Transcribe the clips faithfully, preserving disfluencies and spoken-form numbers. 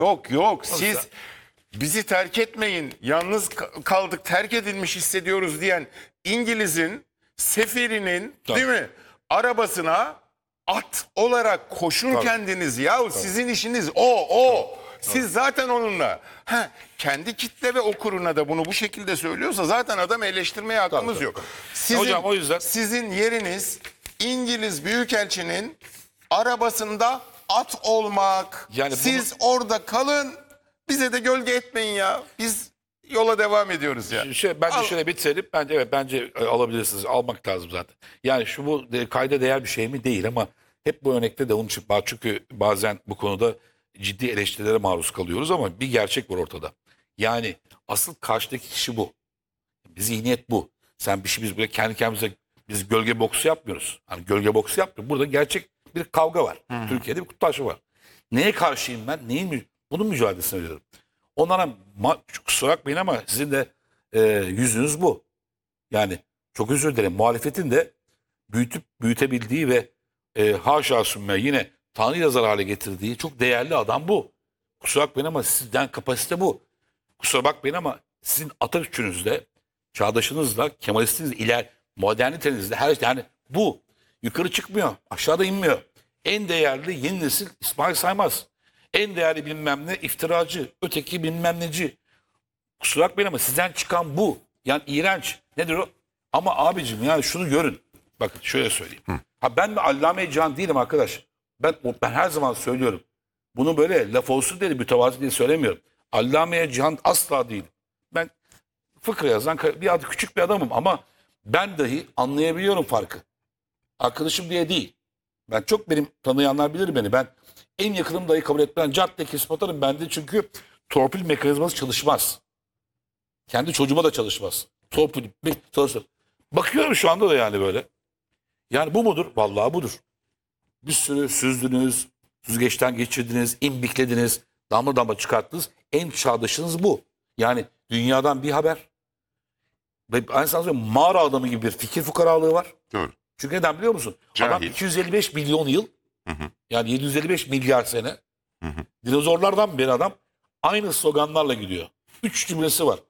Yok yok siz bizi terk etmeyin, yalnız ka- kaldık, terk edilmiş hissediyoruz diyen İngiliz'in sefirinin Tabii. değil mi arabasına at olarak koşun Tabii. kendiniz yahu sizin işiniz o o. Siz zaten onunla ha, kendi kitle ve okuruna da bunu bu şekilde söylüyorsa zaten adam eleştirmeye hakkımız tabii, yok. tabii. Sizin, Hocam, o yüzden- sizin yeriniz İngiliz Büyükelçinin arabasında at olmak. Yani Siz orada kalın, bize de gölge etmeyin ya. Biz yola devam ediyoruz ya. Şey, bence Al. şöyle bitirelim. Bence evet bence e, alabilirsiniz. Almak lazım zaten. Yani şu bu de, kayda değer bir şey mi değil ama hep bu örnekte de onun için çünkü bazen bu konuda ciddi eleştirilere maruz kalıyoruz ama bir gerçek var ortada. Yani asıl karşıdaki kişi bu. Bir zihniyet bu. Sen bir şey biz böyle kendi kendimize biz gölge boksu yapmıyoruz. Hani gölge boksu yapmıyoruz. Burada gerçek bir kavga var. Türkiye'de bir kutuplaşma var. Neye karşıyım ben? Neyin mü? Bunun mücadelesini veriyorum. Onlara ma- kusura bakmayın ama sizin de e, yüzünüz bu. Yani çok özür dilerim. Muhalefetin de büyütüp büyütebildiği ve e, haşa sümme yine Tanrı'ya zarar hale getirdiği çok değerli adam bu. Kusura bakmayın ama sizden kapasite bu. Kusura bakmayın ama sizin Atatürk'ünüzde, çağdaşınızla, Kemalistinizle, iler, modernitenizle her yani bu. Yukarı çıkmıyor, aşağıda inmiyor. En değerli yeni nesil İsmail Saymaz. En değerli bilmem ne iftiracı, öteki bilmem neci. Kusura bakmayın ama sizden çıkan bu. Yani iğrenç. Nedir o? Ama abicim yani şunu görün. Bakın şöyle söyleyeyim. Ha ben mi Allame-i Cihan değilim arkadaş. Ben, ben her zaman söylüyorum. Bunu böyle laf olsun diye mütevazi diye söylemiyorum. Allame-i Cihan asla değil. Ben fıkra yazan bir adı küçük bir adamım ama ben dahi anlayabiliyorum farkı. Arkadaşım diye değil. Ben çok benim tanıyanlar bilir beni. Ben en yakınım dahi kabul etmeden cadde kesip atarım bende çünkü torpil mekanizması çalışmaz. Kendi çocuğuma da çalışmaz. Torpil bir çalışır. Bakıyorum şu anda da yani böyle. Yani bu mudur? Vallahi budur. Bir sürü süzdünüz, süzgeçten geçirdiniz, imbiklediniz, damla damla çıkarttınız. En çağdaşınız bu. Yani dünyadan bir haber. Ve aynı zamanda mağara adamı gibi bir fikir fukaralığı var. Doğru. Çünkü neden biliyor musun? Adam Cahil. iki yüz elli beş milyon yıl, Hı hı. yani yedi yüz elli beş milyar sene. Hı hı. Dinozorlardan beri adam aynı sloganlarla gidiyor. Üç cümlesi var.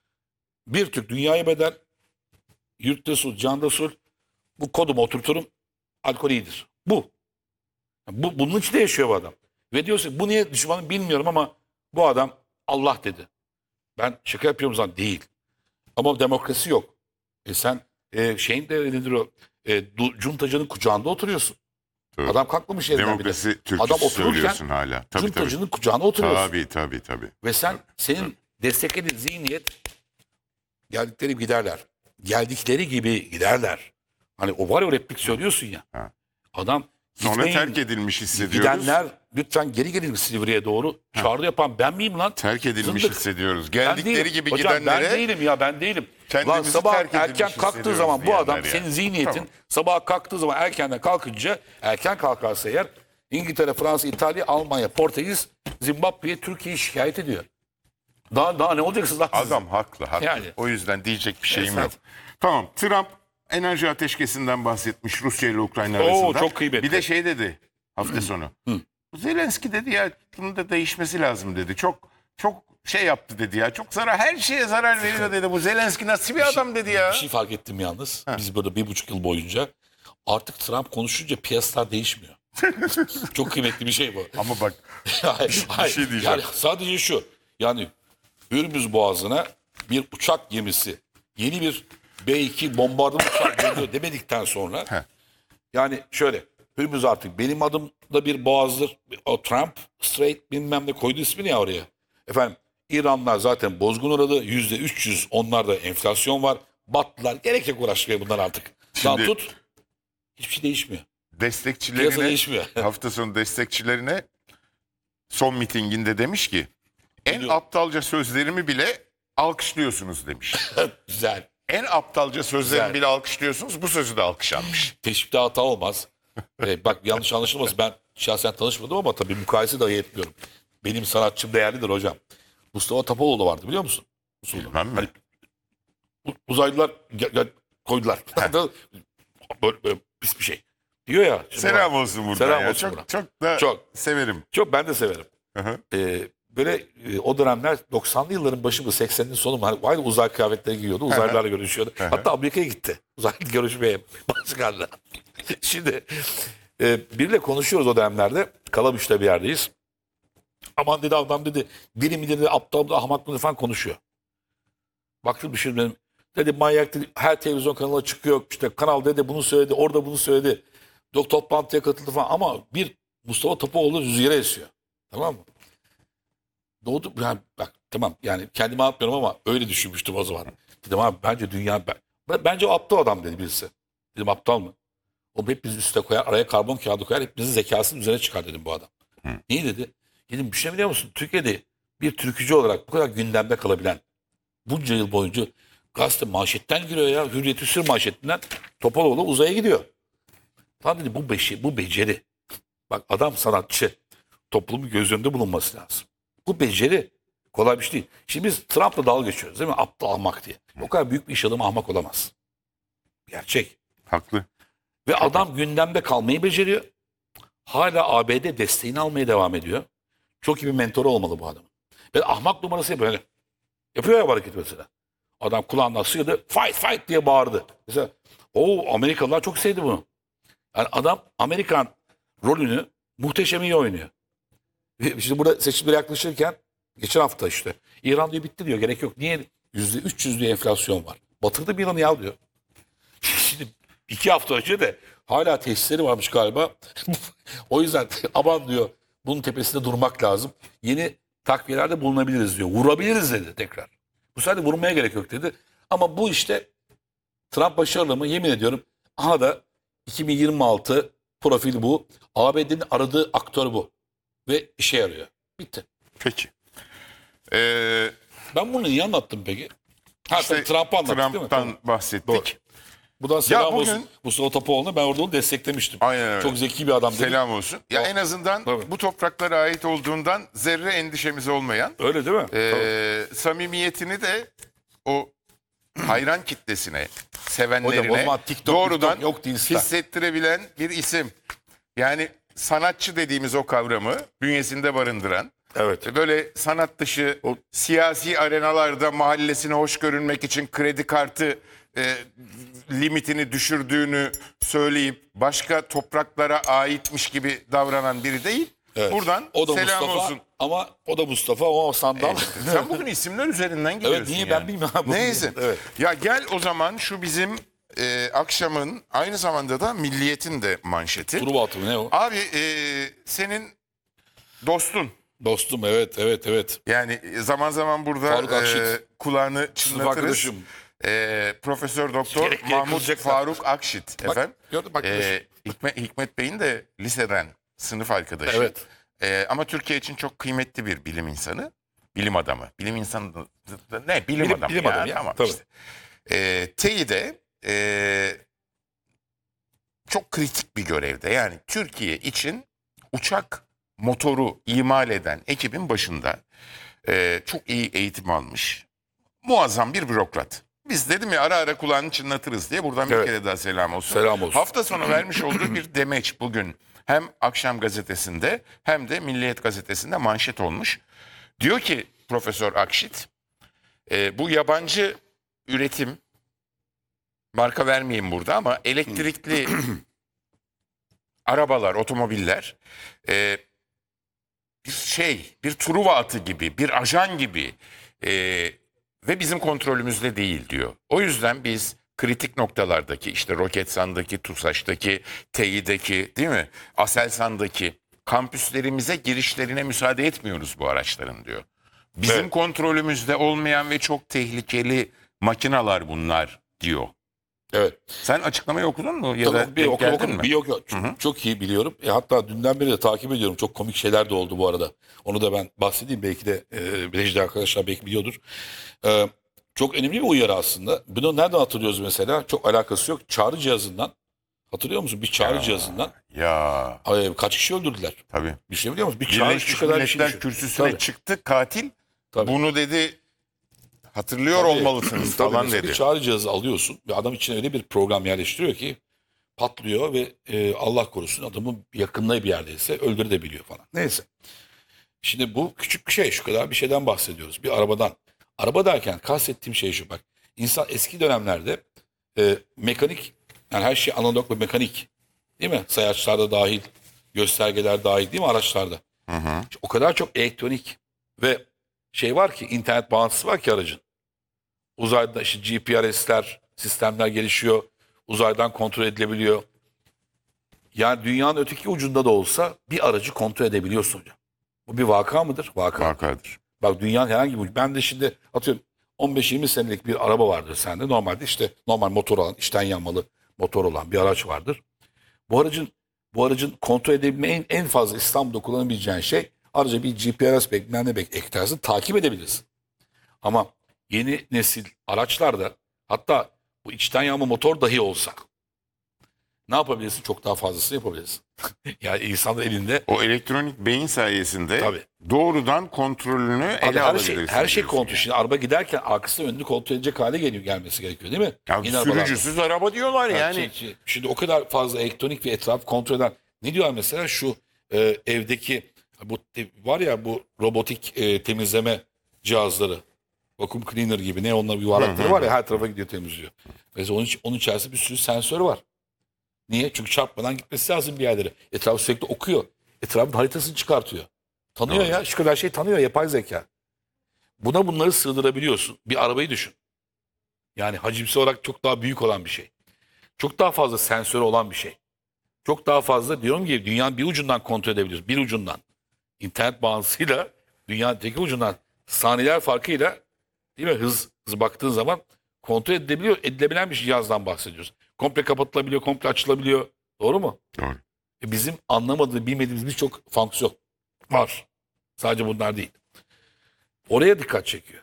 Bir Türk dünyaya bedel, yurtta sul, canda sul, bu kodumu oturturum, alkol iyidir. Bu. bu. Bunun içinde yaşıyor bu adam. Ve diyorsun bu niye düşmanım bilmiyorum ama bu adam Allah dedi. Ben şaka yapıyorum zaten değil. Ama demokrasi yok. E sen e, şeyin de nedir o? E, du- cuntacının kucağında oturuyorsun. Doğru. Adam kalkmamış yerinden Demokrasi bile. türküsü Adam otururken söylüyorsun hala. Tabii cuntacının tabii. kucağına oturuyorsun. Tabii tabii tabii. Ve sen senin desteklediğin zihniyet geldikleri giderler. Geldikleri gibi giderler. Hani o var ya o replik söylüyorsun ya. Ha. Adam Sonra gitmeyin, terk edilmiş hissediyoruz. gidenler lütfen geri gelin Silivri'ye doğru. Çağrı yapan ben miyim lan? Terk edilmiş Zındık. hissediyoruz. Ben Geldikleri değilim. gibi Hocam, gidenlere ben değilim ya ben değilim. Lan kendimizi sabah terk edilmiş erken kalktığı hissediyoruz zaman bu adam diyenler yani. senin zihniyetin Tamam. sabah kalktığı zaman erkenden kalkınca erken kalkarsa eğer İngiltere, Fransa, İtalya, Almanya, Portekiz, Zimbabwe'ye Türkiye'yi şikayet ediyor. Daha daha ne olacaksınız lan siz? Adam haklı, haklı. Yani. O yüzden diyecek bir şeyim Evet. yok. Tamam, Trump enerji ateşkesinden bahsetmiş Rusya ile Ukrayna Oo, arasında. çok kıymetli. Bir de şey dedi hafta sonu. Zelenski dedi ya bunun da değişmesi lazım dedi. Çok çok şey yaptı dedi ya. Çok zarar, her şeye zarar veriyor dedi. Bu Zelenski nasıl bir adam dedi ya. Bir şey fark ettim yalnız. Biz burada bir buçuk yıl boyunca artık Trump konuşunca piyasalar değişmiyor. Çok kıymetli bir şey bu. Ama bak hayır, hayır. şey diyeceğim. Yani sadece şu. Yani Hürmüz Boğazı'na bir uçak gemisi, yeni bir B iki bombardıman uçak geliyor demedikten sonra Heh. yani şöyle Hürmüz artık benim adımda bir boğazdır. O Trump Strait bilmem ne koydu ismini ya oraya. Efendim İranlar zaten bozgun uğradı. yüzde üç yüz onlarda enflasyon var. Battılar. Gerek yok uğraşmaya bunlar artık. Lan Şimdi- tut. Hiçbir şey değişmiyor. Piyasa destekçilerine değişmiyor. hafta sonu destekçilerine son mitinginde demiş ki en Biliyorum. aptalca sözlerimi bile alkışlıyorsunuz demiş. Güzel. En aptalca sözlerimi Güzel. bile alkışlıyorsunuz. Bu sözü de alkışlanmış. Teşvikte hata olmaz. Ee, bak yanlış anlaşılmasın. Ben şahsen tanışmadım ama tabii mukayese dahi etmiyorum. Benim sanatçım değerlidir hocam. Mustafa Topaloğlu vardı biliyor musun? Usulü. Bilmem mi? Hani u- uzaylılar gel, gel, koydular. böyle, böyle pis bir şey. Diyor ya. şimdi Selam bak, olsun buradan Selam ya. olsun çok, buradan. çok da Çok. severim. Çok ben de severim. Hı hı. Ee, böyle e, o dönemler doksanlı yılların başı mı seksenlerin sonu mu? Hani aynı uzay kıyafetleri giyiyordu. Uzaylılarla görüşüyordu. Hatta Amerika'ya gitti. Uzaylı görüşmeye başkanla. Şimdi e, biriyle konuşuyoruz o dönemlerde. Kalamış'ta bir yerdeyiz. Aman dedi adam dedi biri mi dedi aptal mı ahmak mı falan konuşuyor. Baktım düşündüm. Dedi manyak dedi her televizyon kanalına çıkıyor. İşte kanal dedi bunu söyledi orada bunu söyledi. Dok toplantıya katıldı falan ama bir Mustafa Topaloğlu rüzgara esiyor. Tamam mı? Doğdu yani bak tamam yani kendime atmıyorum ama öyle düşünmüştüm o zaman. Dedim abi bence dünya ben, bence o aptal adam dedi birisi. Dedim aptal mı? O hepimizi üstüne koyar araya karbon kağıdı koyar hepimizin zekasının üzerine çıkar dedim bu adam. Hı. Niye dedi? Dedim bir şey biliyor musun? Türkiye'de bir türkücü olarak bu kadar gündemde kalabilen bunca yıl boyunca gazete manşetten giriyor ya. Hürriyet Üstür manşetinden Topaloğlu uzaya gidiyor. Tamam dedi bu beşi, bu beceri. Bak adam sanatçı. Toplumun göz önünde bulunması lazım. Bu beceri. Kolay bir şey değil. Şimdi biz Trump'la dalga geçiyoruz değil mi? Aptal ahmak diye. O kadar büyük bir iş adamı ahmak olamaz. Gerçek. Haklı. Ve adam gündemde kalmayı beceriyor. Hala A B D desteğini almaya devam ediyor. Çok iyi bir mentoru olmalı bu adamın. Ve ahmak numarası yapıyor. Böyle. Yapıyor ya bu hareketi mesela. Adam kulağından sıyırdı. Fight fight diye bağırdı. Mesela o Amerikalılar çok sevdi bunu. Yani adam Amerikan rolünü muhteşem iyi oynuyor. Şimdi burada seçimlere yaklaşırken geçen hafta işte İran diyor bitti diyor gerek yok. Niye? yüzde üç yüz diye enflasyon var. Batırdı bir İran'ı ya diyor. Şimdi iki hafta önce de hala tesisleri varmış galiba. O yüzden aman diyor bunun tepesinde durmak lazım. Yeni takviyelerde bulunabiliriz diyor. Vurabiliriz dedi tekrar. Bu sefer de vurmaya gerek yok dedi. Ama bu işte Trump başarılı mı yemin ediyorum. Aha da iki bin yirmi altı profili bu. A B D'nin aradığı aktör bu. Ve işe yarıyor. Bitti. Peki. Ee, Ben bunu niye anlattım peki? Ha işte Trump'ı anlattık değil mi? Trump'tan Tamam. bahsettik. Doğru. Buradan selam bugün- olsun Mustafa Topaloğlu'na. Ben orada onu desteklemiştim. Aynen öyle. Çok zeki bir adam dedim. Selam olsun. Ya en azından Tabii. bu topraklara ait olduğundan zerre endişemiz olmayan, Öyle değil mi? e, samimiyetini de o hayran kitlesine, sevenlerine Hocam, o zaman TikTok, doğrudan TikTok yok değil, Insta. hissettirebilen bir isim. Yani sanatçı dediğimiz o kavramı bünyesinde barındıran, Evet. böyle sanat dışı o siyasi arenalarda mahallesine hoş görünmek için kredi kartı e, limitini düşürdüğünü söyleyip başka topraklara aitmiş gibi davranan biri değil. Evet. Buradan O da selam Mustafa olsun. ama o da Mustafa ama o sandal. Sen bugün isimler üzerinden gidiyorsun. Evet niye yani. ben bilmiyorum. Neyse. Evet. Ya gel o zaman şu bizim e, akşamın aynı zamanda da Milliyet'in de manşeti. Truva atımı ne o? Abi e, senin dostun. Dostum evet evet evet. Yani zaman zaman burada Faruk Akşit. e, kulağını Sınıf çınlatırız. arkadaşım. E, Profesör Doktor Gerek- gerek Mahmut kızacaklar. Faruk Akşit Bak, efendim. gördün bak. E, Hikmet, Hikmet Bey'in de liseden sınıf arkadaşı. Evet. E, ama Türkiye için çok kıymetli bir bilim insanı. Bilim adamı. Bilim insanı da- da- ne? Bilim, Bilim- adamı. bilim ya, adamı ya, Tamam tabii. işte. E, TEİ'de e, çok kritik bir görevde. Yani Türkiye için uçak motoru imal eden ekibin başında e, çok iyi eğitim almış. Muazzam bir bürokrat. Biz dedim ya ara ara kulağını çınlatırız diye buradan Evet. bir kere daha selam olsun. Selam olsun. Hafta sonu vermiş olduğu bir demeç bugün hem Akşam Gazetesi'nde hem de Milliyet Gazetesi'nde manşet olmuş. Diyor ki Profesör Akşit, e, bu yabancı üretim, marka vermeyeyim burada ama elektrikli arabalar, otomobiller e, bir şey, bir Truva atı gibi, bir ajan gibi e, ve bizim kontrolümüzde değil diyor. O yüzden biz kritik noktalardaki işte Roketsan'daki, TUSAŞ'taki, TEİ'deki değil mi? Aselsan'daki kampüslerimize girişlerine müsaade etmiyoruz bu araçların diyor. Bizim Evet. kontrolümüzde olmayan ve çok tehlikeli makinalar bunlar diyor. Evet. Sen açıklamayı okudun mu ya da Tabii, bir denk okudum, geldin okudum. mi? Bir yok, yok. Çok, çok iyi biliyorum. E, hatta dünden beri de takip ediyorum. Çok komik şeyler de oldu bu arada. Onu da ben bahsedeyim. Belki de e, Birleşik arkadaşlar belki biliyordur. E, çok önemli bir uyarı aslında. Bunu nereden hatırlıyoruz mesela? Çok alakası yok. Çağrı cihazından. Hatırlıyor musun? Bir çağrı Ya. cihazından. Ya e, kaç kişi öldürdüler? tabii. Düşünebiliyor musun? Bir çağrı şu Birleşmiş kadar bir şey Milletler düşün. kürsüsüne Tabii. çıktı katil. Tabii. Bunu dedi hatırlıyor Tabii. olmalısınız Tabii falan mesela dedi. Bir çağrı cihazı alıyorsun ve adam içine öyle bir program yerleştiriyor ki patlıyor ve e, Allah korusun adamı yakınlığı bir yerdeyse öldürebiliyor falan. Neyse. Şimdi bu küçük bir şey. Şu kadar bir şeyden bahsediyoruz. Bir arabadan. Araba derken kastettiğim şey şu bak. İnsan eski dönemlerde e, mekanik, yani her şey analog ve mekanik. Değil mi? Sayaçlarda dahil, göstergeler dahil değil mi araçlarda? Hı hı. O kadar çok elektronik ve şey var ki, internet bağlantısı var ki aracın. Uzayda işte G P R S'ler, sistemler gelişiyor. Uzaydan kontrol edilebiliyor. Yani dünyanın öteki ucunda da olsa bir aracı kontrol edebiliyorsun hocam. Bu bir vaka mıdır? Vaka. Vakadır. Bak dünyanın herhangi bir... Ben de şimdi atıyorum on beş yirmi senelik bir araba vardır sende. Normalde işte normal motor olan, içten yanmalı motor olan bir araç vardır. Bu aracın bu aracın kontrol edebilme en, en fazla İstanbul'da kullanabileceğin şey, araca bir G P R S bilmem ne bek eklersin, takip edebilirsin. Ama yeni nesil araçlarda, hatta bu içten yanma motor dahi olsa ne yapabilirsin? Çok daha fazlasını yapabilirsin. Yani insanın elinde O elektronik beyin sayesinde Tabii. doğrudan kontrolünü abi ele her şey alabilirsin. her şey diyorsun kontrol. yani. Şimdi araba giderken arkasını önünü kontrol edecek hale geliyor, gelmesi gerekiyor değil mi? Ya Yeni arabalarda. sürücüsüz araba diyorlar Yani yani. şey- şey- şimdi o kadar fazla elektronik ve etrafı kontrol eden, ne diyorlar mesela şu e, evdeki bu te- var ya, bu robotik e, temizleme cihazları, vacuum cleaner gibi, ne onlar yuvarlakları var ya, her tarafa gidiyor, temizliyor. Mesela onun, iç- onun içerisinde bir sürü sensör var. Niye? Çünkü çarpmadan gitmesi lazım bir yerlere. Etrafı sürekli okuyor. Etrafın haritasını çıkartıyor. Tanıyor Doğru. ya. Şu kadar şey tanıyor, yapay zeka. Buna bunları sığdırabiliyorsun. Bir arabayı düşün. Yani hacimsi olarak çok daha büyük olan bir şey. Çok daha fazla sensörü olan bir şey. Çok daha fazla, diyorum ki, dünyanın bir ucundan kontrol edebiliyoruz. Bir ucundan. İnternet bağlantısıyla dünyanın tek ucundan, saniyeler farkıyla, değil mi? Hız, hız baktığın zaman kontrol edilebiliyor, edilebilen bir cihazdan bahsediyoruz. Komple kapatılabiliyor, komple açılabiliyor. Doğru mu? Doğru. E bizim anlamadığı, bilmediğimiz birçok fonksiyon var. Sadece bunlar değil. Oraya dikkat çekiyor.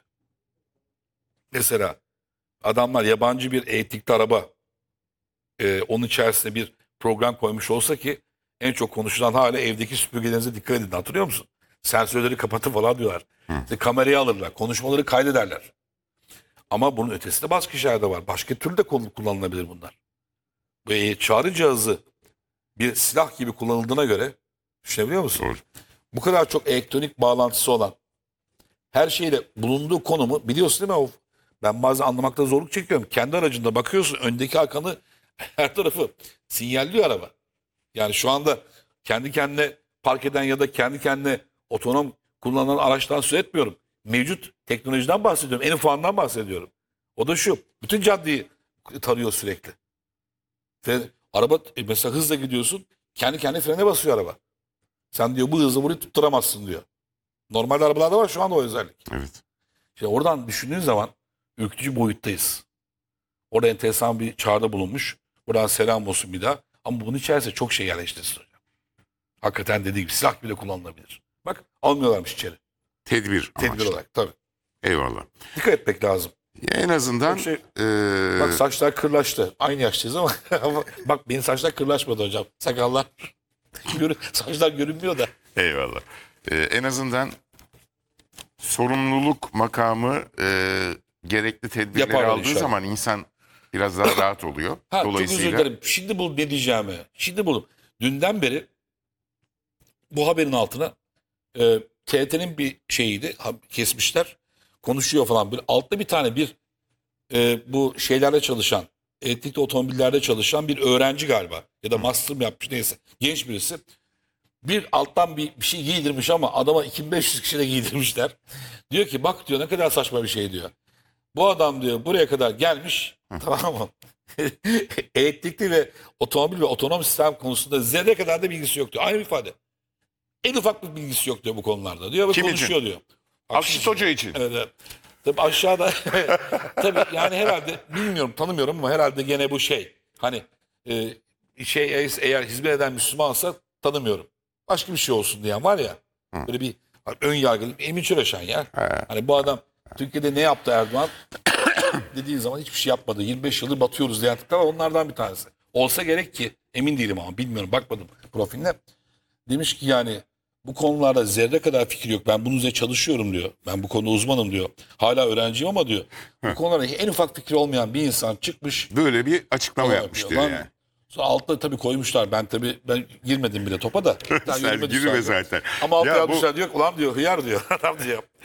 Mesela adamlar yabancı bir elektrikli araba, e, onun içerisine bir program koymuş olsa ki, en çok konuşulan hala evdeki süpürgelerinize dikkat edin. Hatırlıyor musun? Sensörleri kapatın falan diyorlar. İşte kamerayı alırlar. Konuşmaları kaydederler. Ama bunun ötesinde başka şeyler de var. Başka türlü de kul- kullanılabilir bunlar. Bu e, çağrı cihazı bir silah gibi kullanıldığına göre, düşünebiliyor musun? Doğru. Bu kadar çok elektronik bağlantısı olan, her şeyle bulunduğu konumu biliyorsun değil mi? O, ben bazen anlamakta zorluk çekiyorum. Kendi aracında bakıyorsun, öndeki arkanı, her tarafı sinyalliyor araba. Yani şu anda kendi kendine park eden ya da kendi kendine otonom kullanılan araçtan söz etmiyorum. Mevcut teknolojiden bahsediyorum. En ufağından bahsediyorum. O da şu: bütün caddeyi tarıyor sürekli. Ve araba, e, mesela hızla gidiyorsun, kendi kendine frene basıyor araba. Sen diyor bu hızla burayı tutturamazsın diyor. Normal arabalarda var şu anda o özellik. Evet. İşte oradan düşündüğün zaman ürkütücü boyuttayız. Orada enteresan bir çağrıda bulunmuş. Buradan selam olsun bir daha. Ama bunun içerisinde çok şey yerleştirsin hocam. Hakikaten dediği gibi silah bile kullanılabilir. Bak, almıyorlarmış içeri. Tedbir Tedbir amaçlı. olarak tabii. Eyvallah. Dikkat etmek lazım. En azından Çok şey- eee, Bak saçlar kırlaştı. Aynı yaştayız ama, ama bak benim saçlar kırlaşmadı hocam. Sakallar. Görün, saçlar görünmüyor da. eyvallah. Eee, en azından sorumluluk makamı eee, gerekli tedbirleri Yaparlar aldığı inşallah. zaman insan biraz daha rahat oluyor. Ha, çok özür Dolayısıyla dilerim. Şimdi bul ne diyeceğimi. Şimdi buldum. Dünden beri bu haberin altına e, T R T'nin bir şeyiydi. Ha- Kesmişler. Konuşuyor falan. Bir, altta bir tane bir e, bu şeylerde çalışan, elektrikli otomobillerde çalışan bir öğrenci galiba. Ya da master mı yapmış, neyse. Genç birisi. Bir alttan bir, bir şey giydirmiş ama adama iki bin beş yüz kişi de giydirmişler. Diyor ki bak diyor, ne kadar saçma bir şey diyor. Bu adam diyor buraya kadar gelmiş, tamam mı? Elektrikli ve otomobil ve otonom sistem konusunda zerre kadar da bilgisi yok diyor. Aynı ifade. En ufak bir bilgisi yok diyor bu konularda diyor ve Kim konuşuyor diyor. Akşit Hoca için. Evet, evet. Tabii aşağıda tabii yani herhalde, bilmiyorum, tanımıyorum ama herhalde gene bu şey, hani e, şey, eğer hizmet eden Müslümansa tanımıyorum. Başka bir şey olsun diyen var ya, böyle bir ön yargılı, Emin Çöreşen ya. Hani bu adam Türkiye'de ne yaptı Erdoğan dediğin zaman hiçbir şey yapmadı. yirmi beş yıldır batıyoruz diyen tipler var, onlardan bir tanesi. Olsa gerek ki, emin değilim ama bilmiyorum, bakmadım profiline. Demiş ki yani bu konularda zerre kadar fikir yok. Ben bunun üzerine çalışıyorum diyor. Ben bu konuda uzmanım diyor. Hala öğrenciyim ama diyor. Bu konularda en ufak fikri olmayan bir insan çıkmış. Böyle bir açıklama Falan yapmış yapıyor. diyor Lan, yani. Sonra altına tabii koymuşlar. Ben tabii ben girmedim bile topa da. Daha Sen yürüme girme düşer. zaten. Ama altına Ya bu- yapmışlar diyor ki ulan diyor hıyar diyor. Adam diyor.